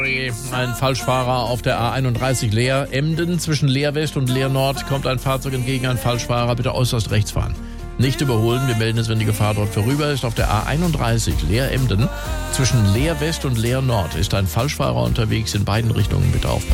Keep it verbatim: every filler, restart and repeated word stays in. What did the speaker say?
Ein Falschfahrer auf der A einunddreißig Leer Emden. Zwischen Leer West und Leer Nord kommt ein Fahrzeug entgegen, ein Falschfahrer. Bitte äußerst rechts fahren. Nicht überholen, wir melden es, wenn die Gefahr dort vorüber ist. Auf der A einunddreißig Leer Emden. Zwischen Leer West und Leer Nord ist ein Falschfahrer unterwegs. In beiden Richtungen bitte aufpassen.